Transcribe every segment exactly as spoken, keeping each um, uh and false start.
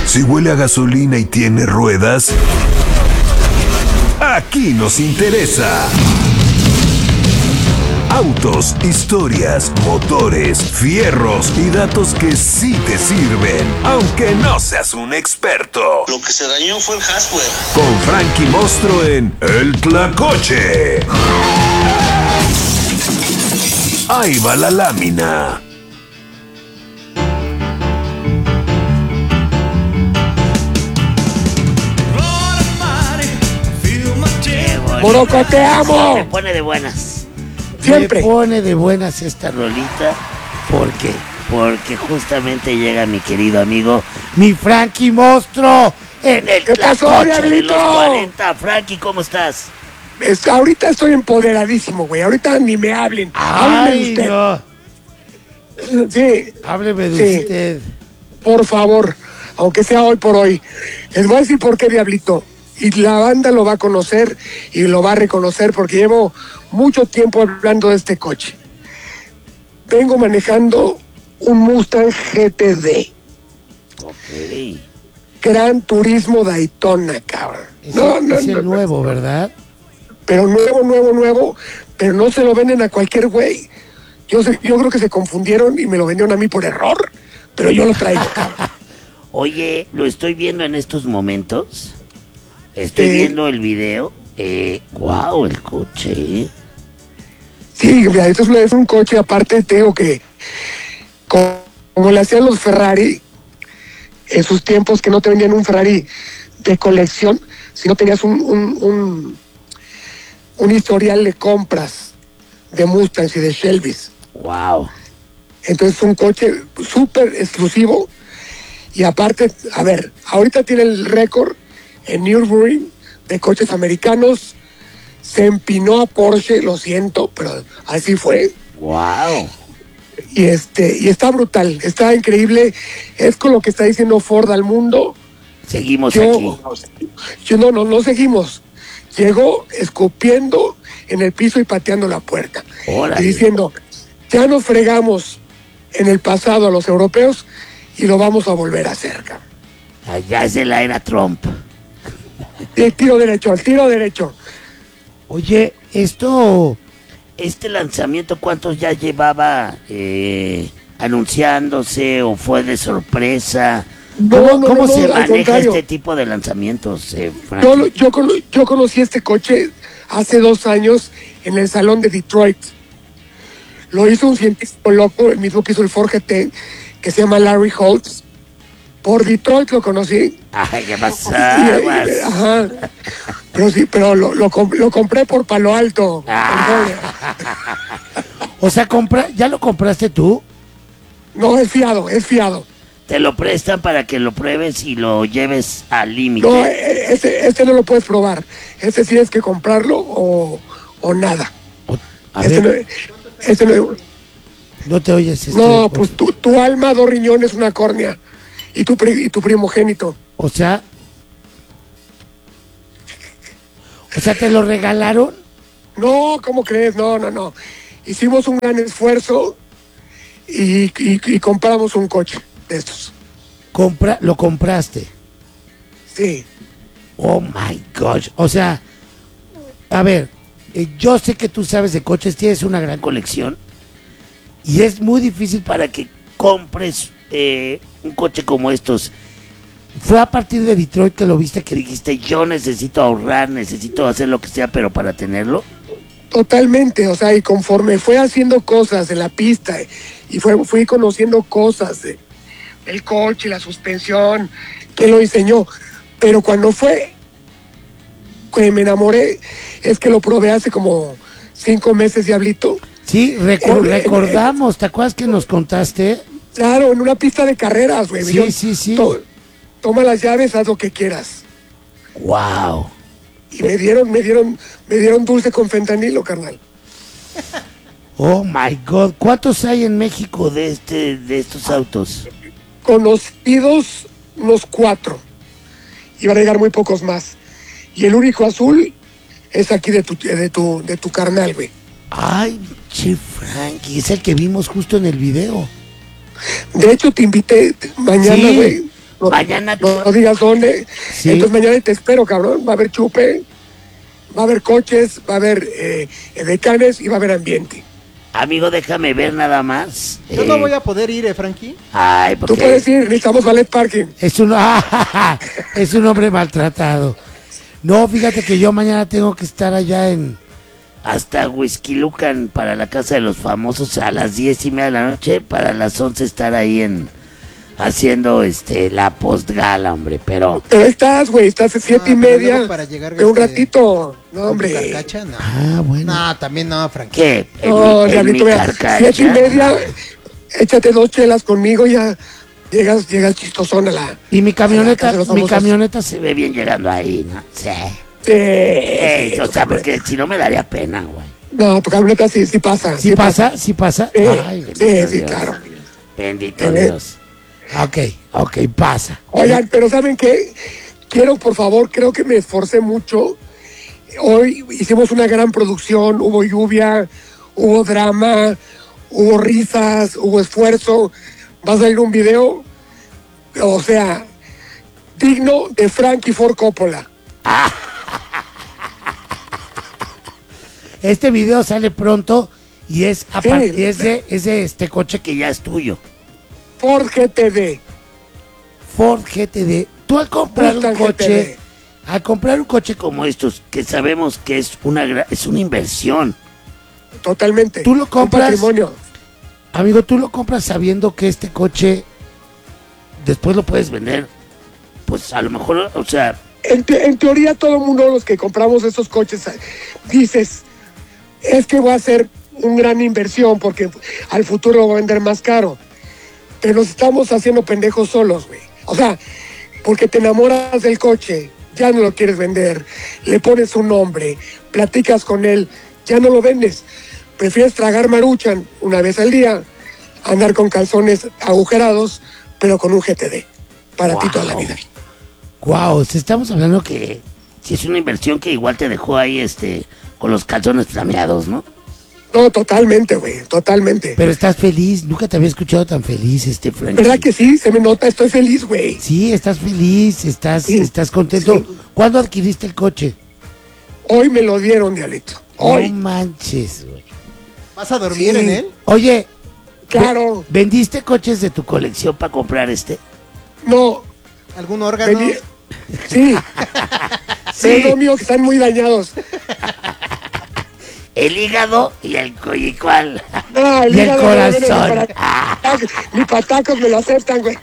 Si huele a gasolina y tiene ruedas, aquí nos interesa. Autos, historias, motores, fierros y datos que sí te sirven, aunque no seas un experto. Lo que se dañó fue el hardware. Con Frankie Mostro en El Tlacoche. Ahí va la lámina. Moroco, te amo. Me pone de buenas. Siempre. Me pone de buenas esta rolita. ¿Por qué? Porque justamente llega mi querido amigo, mi Frankie Monstruo, en el ¿Qué pasó, Tlacoche de Diablito? los cuarenta. Frankie, ¿cómo estás? Es- ahorita estoy empoderadísimo, güey. Ahorita ni me hablen. Hábleme Ay, usted. no. Sí, Hábleme de Sí. usted. por favor. Aunque sea hoy por hoy. Les voy a decir por qué, Diablito. Y la banda lo va a conocer y lo va a reconocer porque llevo mucho tiempo hablando de este coche. Vengo manejando un Mustang G T D. Ok. Gran Turismo Daytona, cabrón. Es, No, no, es el no, nuevo, ¿verdad? pero nuevo, nuevo, nuevo, pero no se lo venden a cualquier güey. Yo, sé- yo creo que se confundieron y me lo vendieron a mí por error, pero yo lo traigo, cabrón. Oye, lo estoy viendo en estos momentos. Estoy Sí. viendo el video. Eh, wow, el coche. ¿eh? Sí, mira, esto es, es un coche, aparte te digo que co- como le hacían los Ferrari, en sus tiempos que no te vendían un Ferrari de colección, si no tenías un, un, un, un historial de compras de Mustangs y de Shelbys. Wow. Entonces es un coche súper exclusivo y aparte, a ver, ahorita tiene el récord en Nürburgring de coches americanos, se empinó a Porsche, lo siento, pero así fue. Wow. Y este y está brutal, está increíble, es con lo que está diciendo Ford al mundo. Seguimos Yo, aquí. yo no, no, no seguimos. Llegó escupiendo en el piso y pateando la puerta. Órale. Y diciendo, ya nos fregamos en el pasado a los europeos y lo vamos a volver a hacer, cabrón. Allá es de la era Trump. El tiro derecho, el tiro derecho. Oye, esto, este lanzamiento, ¿cuántos ya llevaba eh, anunciándose o fue de sorpresa? No, ¿Cómo, no, cómo no, se no, al maneja contrario. este tipo de lanzamientos, eh, Frankie? Yo, lo- yo, cono- yo conocí este coche hace dos años en el salón de Detroit. Lo hizo un científico loco, el mismo que hizo el Ford G T, que se llama Larry Holtz. Por Detroit lo conocí. Ay, ¿qué pasó? Y, eh, Ajá. Pero sí, pero lo, lo, comp- lo compré por Palo Alto. Ah. O sea, compra, ¿ya lo compraste tú? No, es fiado, es fiado. Te lo prestan para que lo pruebes y lo lleves al límite. No, eh, este, este no lo puedes probar. Este sí tienes que comprarlo o, o nada. O- a Este ver, no, este no, no te oyes. Este, no, pues tu, tu alma, dos riñones, una córnea. Y tu, pri- y tu primogénito. O sea... O sea, ¿te lo regalaron? No, ¿cómo crees? No, no, no. Hicimos un gran esfuerzo y, y, y compramos un coche de estos. Compra, lo compraste. Sí. Oh my gosh. O sea, a ver, eh, yo sé que tú sabes de coches, tienes una gran colección. Y es muy difícil para que compres eh, un coche como estos. Fue a partir de Detroit que lo viste, que dijiste, yo necesito ahorrar, necesito hacer lo que sea, pero para tenerlo. Totalmente, o sea, y conforme fue haciendo cosas en la pista y fue, fui conociendo cosas de, del coche, la suspensión, que lo diseñó, pero cuando fue que me enamoré es que lo probé hace como cinco meses, Diablito. Sí, reco- Eh, eh, recordamos, ¿te acuerdas que nos contaste? Claro, en una pista de carreras, güey. Sí, Yo- sí, sí. to- toma las llaves, haz lo que quieras. Wow. Y me dieron, me dieron, me dieron dulce con fentanilo, carnal. Oh my God. ¿Cuántos hay en México de este, de estos autos? Conocidos unos cuatro. Iban a llegar muy pocos más. Y el único azul es aquí de tu, de tu, de tu carnal, güey. Ay, che Frankie, es el que vimos justo en el video. De hecho, te invité mañana, Sí. güey. No, Mañana no, no digas dónde. Sí. Entonces mañana te espero, cabrón. Va a haber chupe, va a haber coches, va a haber eh, decanes y va a haber ambiente. Amigo, déjame ver nada más. Yo Eh, no voy a poder ir, eh, Frankie. Ay, Tú porque puedes ir, necesitamos ballet parking. es un, es un hombre maltratado. No, fíjate que yo mañana tengo que estar allá en hasta Whisky Lucan para la casa de los famosos a las diez y media de la noche, para las once estar ahí en haciendo este la postgala, hombre, pero Pero ahí estás, güey, estás a siete Ah, y pero media. luego para llegar, de un este, ratito. No, ¿Con tu hombre. carcacha? No. ah, bueno. No, también no, Frankie. ¿Qué? En No, mi, en mi Diablito, vea, carcacha. siete y media, échate dos chelas conmigo, ya llegas, llegas chistosón a la... Y mi a la camioneta, casa de los mi famosos. camioneta se ve bien llegando ahí, ¿no? Sí. Sí, Ey, sí, o tu sea, camioneta. porque si no me daría pena, güey. No, tu camioneta sí, sí pasa. ¿Sí pasa? ¿Sí pasa? Sí, Ay, sí, bendito sí, Dios. claro. Bendito Eh. Dios. Ok, ok, pasa. Oigan, pero ¿saben qué? Quiero, por favor, creo que me esforcé mucho. Hoy hicimos una gran producción, hubo lluvia, hubo drama, hubo risas, hubo esfuerzo. Va a salir un video, o sea, digno de Frankie Ford Coppola. Este video sale pronto y es, a Sí. par- y es, de, es de este coche que ya es tuyo. Ford G T D. Ford G T D. Tú al comprar un Mustang coche, G T D. al comprar un coche como estos, que sabemos que es una gra- es una inversión. Totalmente. Tú lo Un compras. patrimonio. Amigo, tú lo compras sabiendo que este coche después lo puedes vender. Pues a lo mejor, o sea, En, te- en teoría, todo el mundo, los que compramos esos coches, dices, es que voy a hacer una gran inversión porque al futuro lo voy a vender más caro. Pero nos estamos haciendo pendejos solos, güey. O sea, porque te enamoras del coche, ya no lo quieres vender, le pones un nombre, platicas con él, ya no lo vendes. Prefieres tragar Maruchan una vez al día, andar con calzones agujerados, pero con un G T D. Para ti toda la Wow. vida. wow, estamos hablando que si es una inversión que igual te dejó ahí este con los calzones flameados, ¿no? No, totalmente, güey, totalmente. Pero estás feliz, nunca te había escuchado tan feliz, este Frankie. ¿Verdad que sí? Se me nota, estoy feliz, güey. Sí, estás feliz, estás, Sí. estás contento. Sí. ¿Cuándo adquiriste el coche? Hoy me lo dieron, Dialito. Hoy. No manches, güey. ¿Vas a dormir Sí. en él? Oye, Claro. ¿vendiste coches de tu colección para comprar este? No. ¿Algún órgano? Vení- Sí. Sí. Pero mío, que están muy dañados. El hígado y el coyicual. No, Y el hígado no viene corazón. Ni patacos, ni patacos me lo aceptan, güey.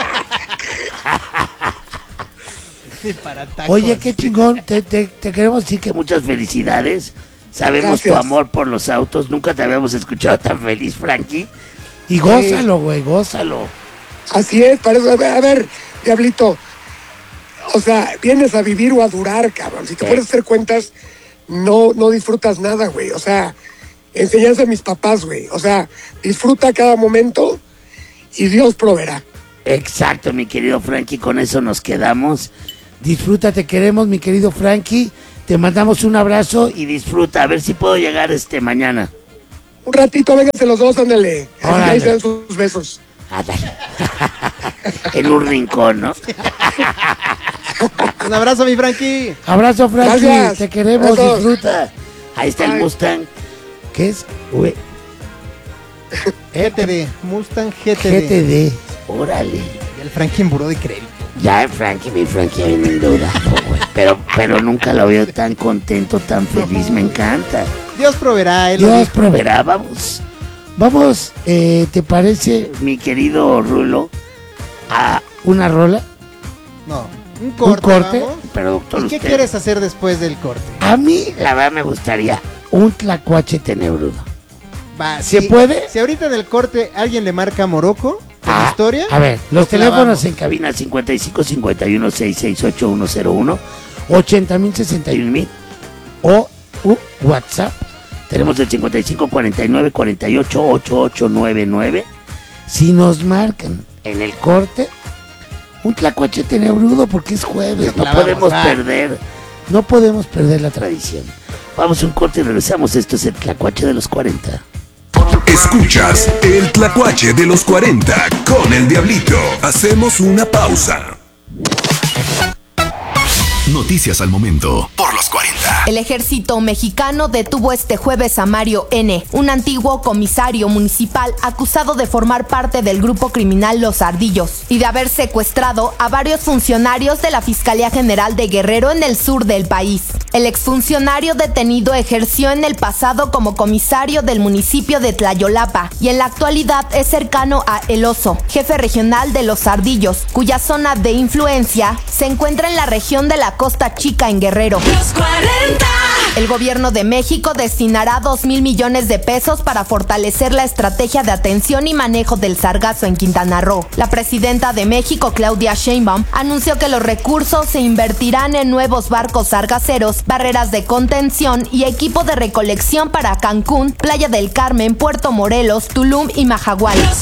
Sí, para tacos. Oye, qué chingón. Te, te- te queremos decir que muchas felicidades. Sabemos tu Gracias. amor por los autos. Nunca te habíamos escuchado tan feliz, Frankie. Y gózalo, güey, gózalo. Así es, para eso. A ver, a ver, Diablito. O sea, vienes a vivir o a durar, cabrón. Si te Sí. puedes hacer cuentas, no, no disfrutas nada, güey. O sea, enseñanza de mis papás, güey. O sea, disfruta cada momento y Dios proveerá. Exacto, mi querido Frankie. Con eso nos quedamos. Disfruta, te queremos, mi querido Frankie. Te mandamos un abrazo y disfruta. A ver si puedo llegar este mañana. Un ratito, vénganse los dos, ándale. Así Órale. ahí se dan sus besos. Ándale. En un rincón, ¿no? Un abrazo, mi Frankie. Abrazo, Frankie. Gracias. Te queremos, Besos. disfruta. Ahí está el Bye. Mustang. ¿Qué es? Güey, G T D. Mustang G T D. G T D. Órale. Y el Frankie en buró de crédito. Ya el Frankie, mi Frankie viene endeudado, güey. Pero, pero nunca lo veo tan contento, tan feliz. Me encanta. Dios proveerá, él lo Dios dijo. proveerá. Vamos. Vamos, eh, ¿te parece, mi querido Rulo, a una rola? No, un corte. ¿Un corte? vamos. Productor, ¿Y qué usted. quieres hacer después del corte? A mí, la verdad, me gustaría un tlacuache tenebrudo. Va, ¿Se si- puede? Si ahorita en el corte alguien le marca a Morocco, con Ah, historia. A ver, los lo teléfonos clavamos. en cabina cincuenta y cinco cincuenta y uno sesenta y seis ocho uno cero uno, ochenta mil sesenta y un mil o u- WhatsApp. Tenemos el cincuenta y cinco cuarenta y nueve cuarenta y ocho ochenta y ocho noventa y nueve. Si nos marcan en el corte, un tlacuache tenebrudo porque es jueves, no clavamos, podemos va. perder, no podemos perder la tradición. Vamos a un corte y regresamos. Esto es el tlacuache de los cuarenta. Escuchas el Tlacuache de los cuarenta con el Diablito. Hacemos una pausa. Noticias al momento por los cuarenta. El ejército mexicano detuvo este jueves a Mario N., un antiguo comisario municipal acusado de formar parte del grupo criminal Los Ardillos y de haber secuestrado a varios funcionarios de la Fiscalía General de Guerrero en el sur del país. El exfuncionario detenido ejerció en el pasado como comisario del municipio de Tlayolapa y en la actualidad es cercano a El Oso, jefe regional de Los Ardillos, cuya zona de influencia se encuentra en la región de la Costa Chica en Guerrero. Los cuarenta. El gobierno de México destinará dos mil millones de pesos para fortalecer la estrategia de atención y manejo del sargazo en Quintana Roo. La presidenta de México, Claudia Sheinbaum, anunció que los recursos se invertirán en nuevos barcos sargaceros, barreras de contención y equipo de recolección para Cancún, Playa del Carmen, Puerto Morelos, Tulum y Mahahual.